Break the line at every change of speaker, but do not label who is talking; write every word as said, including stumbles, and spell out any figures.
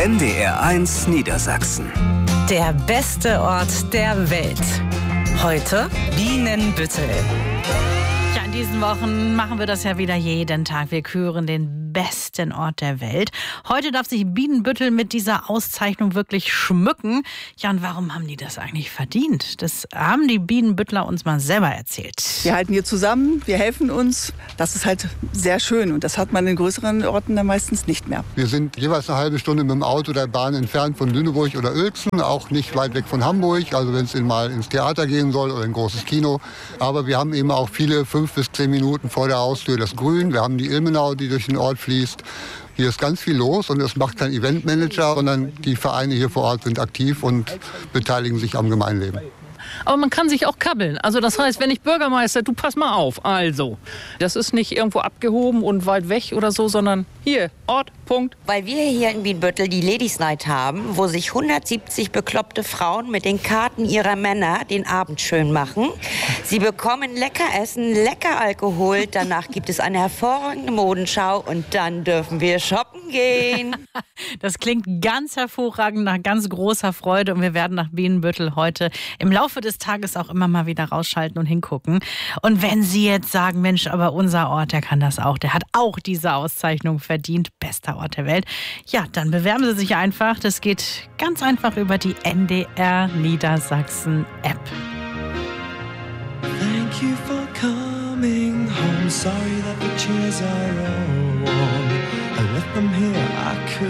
N D R eins Niedersachsen.
Der beste Ort der Welt. Heute Bienenbüttel. Ja, in diesen Wochen machen wir das ja wieder jeden Tag. Wir küren den besten Ort der Welt. Heute darf sich Bienenbüttel mit dieser Auszeichnung wirklich schmücken. Ja, und warum haben die das eigentlich verdient? Das haben die Bienenbüttler uns mal selber erzählt.
Wir halten hier zusammen, wir helfen uns. Das ist halt sehr schön und das hat man in größeren Orten dann meistens nicht mehr.
Wir sind jeweils eine halbe Stunde mit dem Auto der Bahn entfernt von Lüneburg oder Uelzen, auch nicht weit weg von Hamburg, also wenn es mal ins Theater gehen soll oder ein großes Kino. Aber wir haben eben auch viele fünf bis zehn Minuten vor der Haustür das Grün. Wir haben die Ilmenau, die durch den Ort fließt. Hier ist ganz viel los und das macht kein Eventmanager, sondern die Vereine hier vor Ort sind aktiv und beteiligen sich am Gemeinleben.
Aber man kann sich auch kabbeln. Also das heißt, wenn ich Bürgermeister, du pass mal auf. Also, das ist nicht irgendwo abgehoben und weit weg oder so, sondern hier, Ort, Punkt.
Weil wir hier in Bienenbüttel die Ladies Night haben, wo sich hundertsiebzig bekloppte Frauen mit den Karten ihrer Männer den Abend schön machen. Sie bekommen lecker Essen, lecker Alkohol, danach gibt es eine hervorragende Modenschau und dann dürfen wir shoppen gehen.
Das klingt ganz hervorragend, nach ganz großer Freude und wir werden nach Bienenbüttel heute im Laufe des Tages auch immer mal wieder rausschalten und hingucken. Und wenn Sie jetzt sagen, Mensch, aber unser Ort, der kann das auch, der hat auch diese Auszeichnung verdient, bester Ort der Welt, ja, dann bewerben Sie sich einfach. Das geht ganz einfach über die N D R Niedersachsen App.
Thank you for coming home. Sorry that the chairs are all warm. I left them here. I could